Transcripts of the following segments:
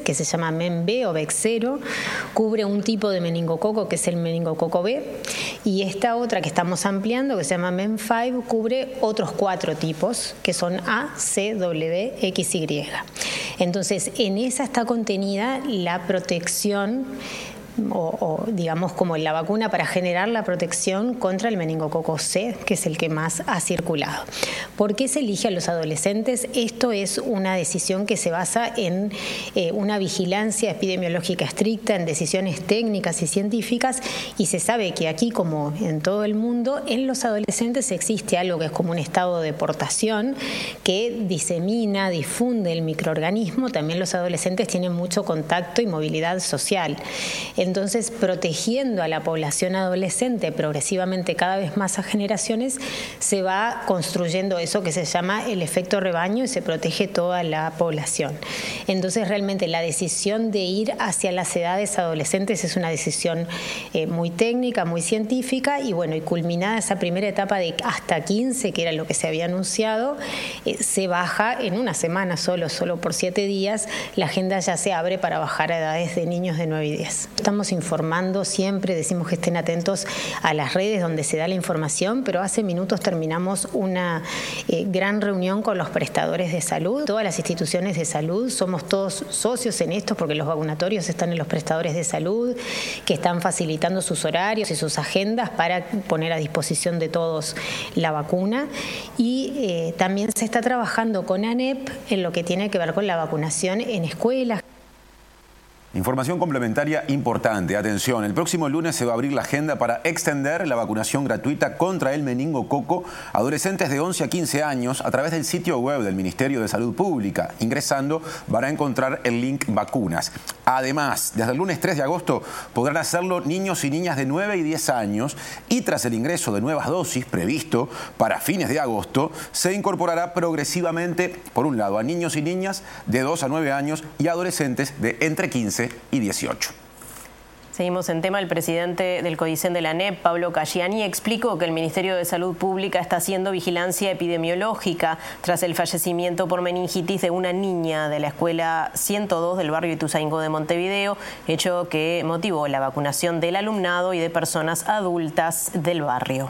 que se llama MEN-B o BEC0, cubre un tipo de meningococo que es el meningococo B, y esta otra que estamos ampliando, que se llama MEN-5, cubre otros 4 tipos, que son A, C, W, X, Y. Entonces, en esa está contenida la protección o digamos como la vacuna para generar la protección contra el meningococo C, que es el que más ha circulado. ¿Por qué se elige a los adolescentes? Esto es una decisión que se basa en una vigilancia epidemiológica estricta, en decisiones técnicas y científicas, y se sabe que aquí, como en todo el mundo, en los adolescentes existe algo que es como un estado de portación que disemina, difunde el microorganismo. También los adolescentes tienen mucho contacto y movilidad social. Entonces, protegiendo a la población adolescente progresivamente cada vez más a generaciones, se va construyendo eso que se llama el efecto rebaño y se protege toda la población. Entonces, realmente la decisión de ir hacia las edades adolescentes es una decisión muy técnica, muy científica, y bueno, y culminada esa primera etapa de hasta 15, que era lo que se había anunciado, se baja en una semana solo por 7 días, la agenda ya se abre para bajar a edades de niños de 9 y 10. Estamos informando siempre, decimos que estén atentos a las redes donde se da la información, pero hace minutos terminamos una gran reunión con los prestadores de salud. Todas las instituciones de salud, somos todos socios en esto porque los vacunatorios están en los prestadores de salud, que están facilitando sus horarios y sus agendas para poner a disposición de todos la vacuna. Y también se está trabajando con ANEP en lo que tiene que ver con la vacunación en escuelas. Información complementaria importante. Atención, el próximo lunes se va a abrir la agenda para extender la vacunación gratuita contra el meningococo a adolescentes de 11 a 15 años a través del sitio web del Ministerio de Salud Pública. Ingresando van a encontrar el link vacunas. Además, desde el lunes 3 de agosto podrán hacerlo niños y niñas de 9 y 10 años, y tras el ingreso de nuevas dosis previsto para fines de agosto, se incorporará progresivamente, por un lado, a niños y niñas de 2 a 9 años y adolescentes de entre 15 y 18. Seguimos en tema. El presidente del CODICEN de la ANEP, Pablo Caggiani, explicó que el Ministerio de Salud Pública está haciendo vigilancia epidemiológica tras el fallecimiento por meningitis de una niña de la escuela 102 del barrio Ituzaingó de Montevideo, hecho que motivó la vacunación del alumnado y de personas adultas del barrio.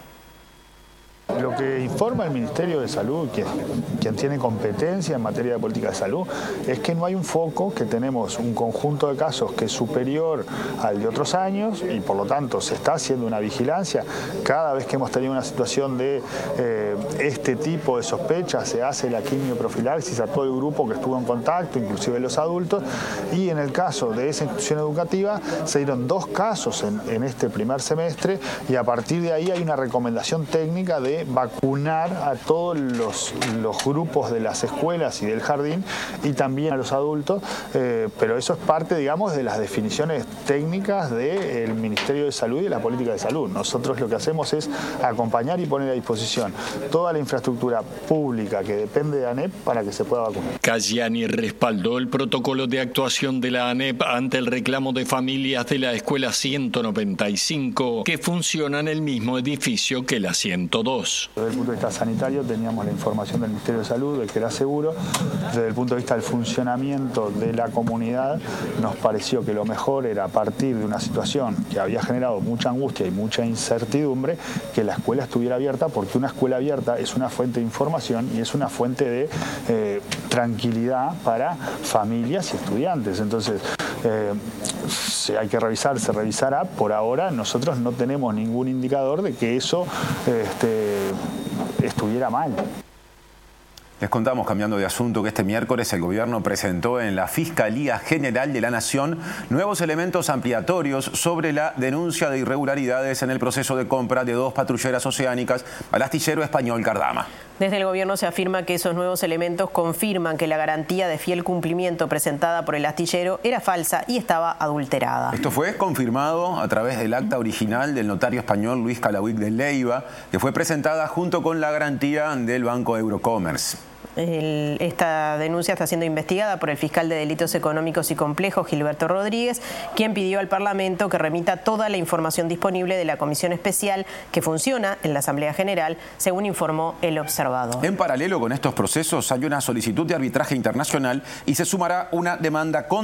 Lo que informa el Ministerio de Salud, quien tiene competencia en materia de política de salud, es que no hay un foco, que tenemos un conjunto de casos que es superior al de otros años y por lo tanto se está haciendo una vigilancia. Cada vez que hemos tenido una situación de este tipo de sospecha, se hace la quimioprofilaxis a todo el grupo que estuvo en contacto, inclusive los adultos, y en el caso de esa institución educativa se dieron 2 casos en este primer semestre, y a partir de ahí hay una recomendación técnica de vacunar a todos los grupos de las escuelas y del jardín, y también a los adultos, pero eso es parte, digamos, de las definiciones técnicas del Ministerio de Salud y de la política de salud. Nosotros lo que hacemos es acompañar y poner a disposición toda la infraestructura pública que depende de ANEP para que se pueda vacunar. Caggiani respaldó el protocolo de actuación de la ANEP ante el reclamo de familias de la escuela 195, que funciona en el mismo edificio que la 102. Desde el punto de vista sanitario teníamos la información del Ministerio de Salud de que era seguro. Desde el punto de vista del funcionamiento de la comunidad, nos pareció que lo mejor era, a partir de una situación que había generado mucha angustia y mucha incertidumbre, que la escuela estuviera abierta, porque una escuela abierta es una fuente de información y es una fuente de tranquilidad para familias y estudiantes. Entonces, si hay que revisar, se revisará. Por ahora nosotros no tenemos ningún indicador de que eso estuviera mal. Les contamos, cambiando de asunto, que este miércoles el gobierno presentó en la Fiscalía General de la Nación nuevos elementos ampliatorios sobre la denuncia de irregularidades en el proceso de compra de 2 patrulleras oceánicas al astillero español Cardama. Desde el gobierno se afirma que esos nuevos elementos confirman que la garantía de fiel cumplimiento presentada por el astillero era falsa y estaba adulterada. Esto fue confirmado a través del acta original del notario español Luis Calahuic de Leiva, que fue presentada junto con la garantía del Banco Eurocommerce. Esta denuncia está siendo investigada por el fiscal de Delitos Económicos y Complejos, Gilberto Rodríguez, quien pidió al Parlamento que remita toda la información disponible de la Comisión Especial que funciona en la Asamblea General, según informó El Observador. En paralelo con estos procesos hay una solicitud de arbitraje internacional y se sumará una demanda contra